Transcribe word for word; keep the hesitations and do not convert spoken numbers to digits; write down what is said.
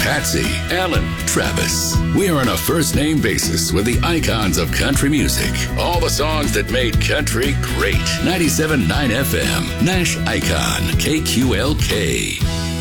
Patsy, Alan, Travis. We're on a first-name basis with the icons of country music. All the songs that made country great. ninety-seven point nine F M, Nash Icon, K Q L K.